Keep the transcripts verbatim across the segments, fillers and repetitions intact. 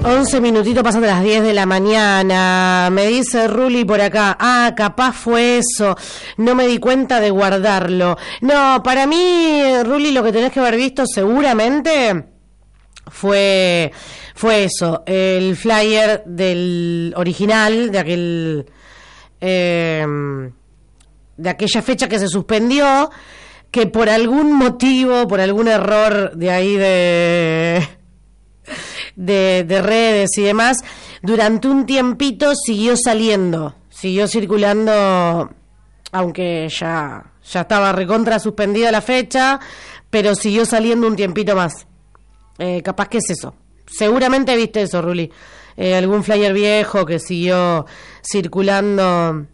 once minutitos pasan de las diez de la mañana. Me dice Ruli por acá, ah, capaz fue eso, no me di cuenta de guardarlo. No, para mí, Ruli, lo que tenés que haber visto seguramente fue fue eso, el flyer del original, de aquel eh, de aquella fecha que se suspendió, que por algún motivo, por algún error de ahí de De, de redes y demás, durante un tiempito siguió saliendo, siguió circulando, aunque ya, ya estaba recontra suspendida la fecha, pero siguió saliendo un tiempito más. Eh, capaz que es eso. Seguramente viste eso, Ruli. Eh, algún flyer viejo que siguió circulando.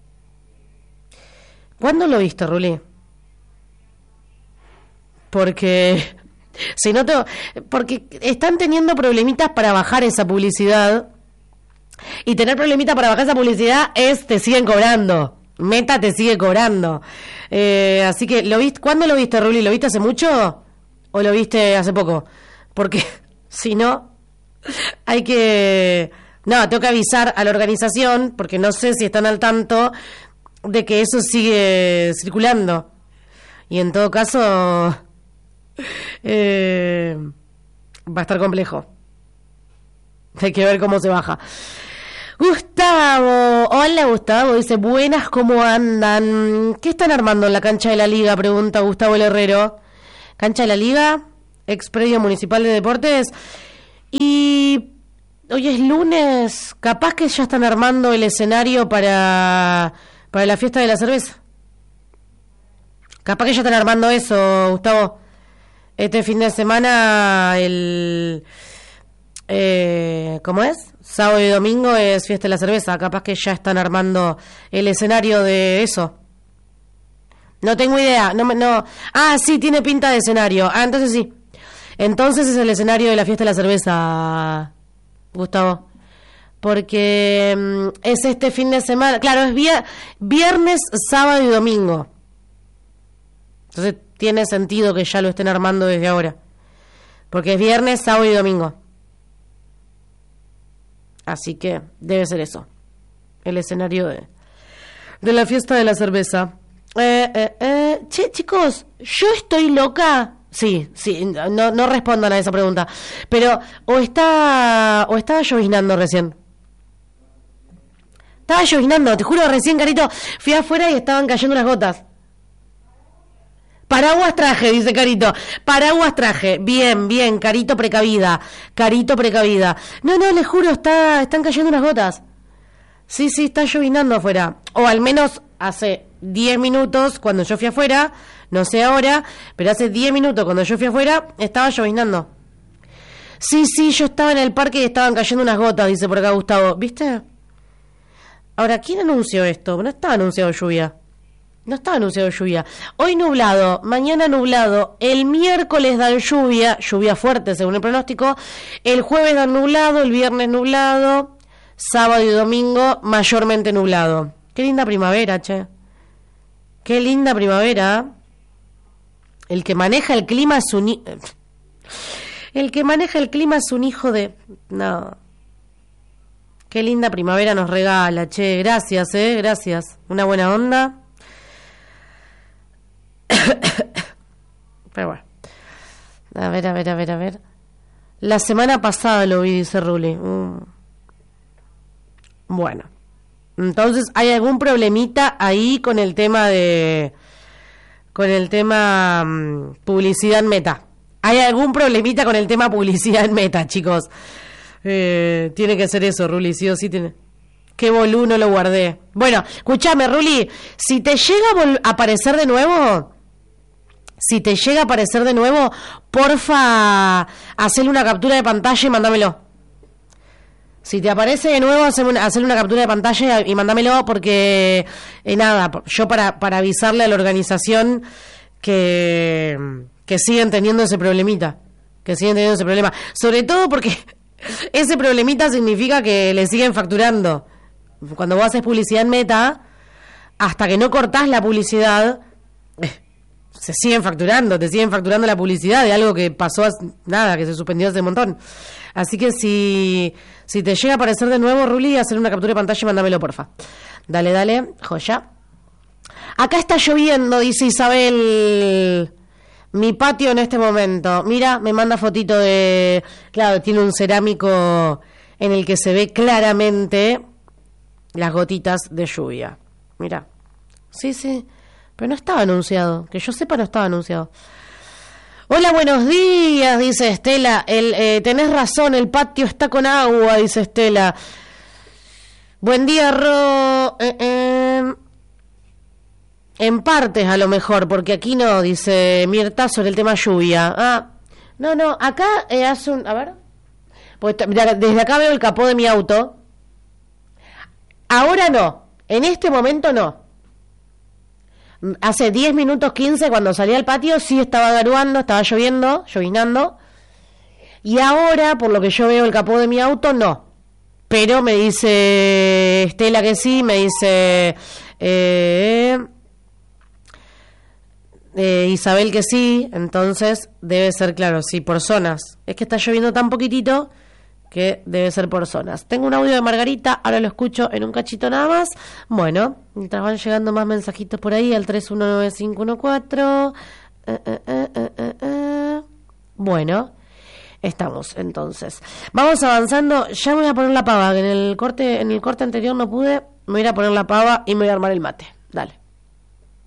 ¿Cuándo lo viste, Ruli? Porque... Si no te, porque están teniendo problemitas para bajar esa publicidad, y tener problemitas para bajar esa publicidad es te siguen cobrando, Meta te sigue cobrando, eh, así que lo viste. ¿Cuándo lo viste, Ruli? ¿Lo viste hace mucho o lo viste hace poco? Porque si no hay que no tengo que avisar a la organización, porque no sé si están al tanto de que eso sigue circulando, y en todo caso Eh, va a estar complejo. Hay que ver cómo se baja. Gustavo, hola Gustavo, dice, buenas, ¿cómo andan? ¿Qué están armando en la cancha de la Liga? Pregunta Gustavo el Herrero. Cancha de la Liga, ex predio municipal de deportes. Y hoy es lunes, capaz que ya están armando el escenario para, para la fiesta de la cerveza. Capaz que ya están armando eso, Gustavo. Este fin de semana, el eh, ¿cómo es? Sábado y domingo es fiesta de la cerveza. Capaz que ya están armando el escenario de eso. No tengo idea. No, no. Ah, sí, tiene pinta de escenario. Ah, entonces sí. Entonces es el escenario de la fiesta de la cerveza, Gustavo. Porque um, es este fin de semana. Claro, es vier- viernes, sábado y domingo. Entonces tiene sentido que ya lo estén armando desde ahora, porque es viernes, sábado y domingo. Así que debe ser eso, el escenario de, de la fiesta de la cerveza. Eh, eh, eh. Che, chicos, ¿yo estoy loca? Sí, sí, no, no respondan a esa pregunta. Pero, o está, o estaba lloviznando recién. Estaba lloviznando, te juro, recién, Carito, fui afuera y estaban cayendo unas gotas. Paraguas traje, dice Carito. Paraguas traje. Bien, bien, Carito precavida. Carito precavida. No, no, les juro, está, están cayendo unas gotas. Sí, sí, está llovinando afuera. O al menos hace diez minutos cuando yo fui afuera, no sé ahora, pero hace diez minutos cuando yo fui afuera, estaba llovinando. Sí, sí, yo estaba en el parque y estaban cayendo unas gotas, dice por acá Gustavo. ¿Viste? Ahora, ¿quién anunció esto? No estaba anunciado lluvia. No estaba anunciado lluvia. Hoy nublado, mañana nublado, el miércoles dan lluvia, lluvia fuerte según el pronóstico, el jueves dan nublado, el viernes nublado, sábado y domingo mayormente nublado. Qué linda primavera, che. Qué linda primavera. El que maneja el clima es un... Hi- el que maneja el clima es un hijo de... No. Qué linda primavera nos regala, che. Gracias, eh, gracias. Una buena onda. Pero bueno, a ver, a ver, a ver, a ver. La semana pasada lo vi, dice Ruli. Mm. Bueno, entonces hay algún problemita ahí con el tema de, con el tema um, publicidad en Meta. Hay algún problemita con el tema publicidad en Meta, chicos. Eh, tiene que ser eso, Ruli, sí o sí tiene. Qué bolú, no lo guardé. Bueno, escúchame, Ruli, si te llega a vol- a aparecer de nuevo... Si te llega a aparecer de nuevo, porfa, hacele una captura de pantalla y mándamelo. Si te aparece de nuevo, hacele una, hacele una captura de pantalla y mándamelo, porque, eh, nada, yo para, para avisarle a la organización que, que siguen teniendo ese problemita, que siguen teniendo ese problema. Sobre todo porque ese problemita significa que le siguen facturando. Cuando vos haces publicidad en Meta, hasta que no cortás la publicidad... se siguen facturando, te siguen facturando la publicidad de algo que pasó, nada, que se suspendió hace un montón. Así que si, si te llega a aparecer de nuevo, Ruli, hacer una captura de pantalla y mándamelo, porfa. Dale, dale, joya. Acá está lloviendo, dice Isabel. Mi patio en este momento. Mira, me manda fotito de... Claro, tiene un cerámico en el que se ve claramente las gotitas de lluvia. Mira. Sí, sí. Pero no estaba anunciado. Que yo sepa, no estaba anunciado. Hola, buenos días, dice Estela. El, eh, tenés razón, el patio está con agua, dice Estela. Buen día, Ro... Eh, eh. En partes a lo mejor, porque aquí no, dice Mirta sobre el tema lluvia. Ah, no, no, acá eh, hace un... A ver. Pues, desde acá veo el capó de mi auto. Ahora no, en este momento no. Hace diez minutos, quince, cuando salí al patio, sí estaba garuando, estaba lloviendo, llovinando. Y ahora, por lo que yo veo el capó de mi auto, no. Pero me dice Estela que sí, me dice... Eh... Eh, Isabel que sí, entonces debe ser, claro, sí, por zonas. Es que está lloviendo tan poquitito que debe ser por zonas. Tengo un audio de Margarita, ahora lo escucho en un cachito nada más. Bueno, mientras van llegando más mensajitos por ahí al tres uno nueve cinco uno cuatro. Eh, eh, eh, eh, eh, eh. Bueno, estamos entonces. Vamos avanzando, ya me voy a poner la pava, que en el corte, en el corte anterior no pude, me voy a ir a poner la pava y me voy a armar el mate. Dale.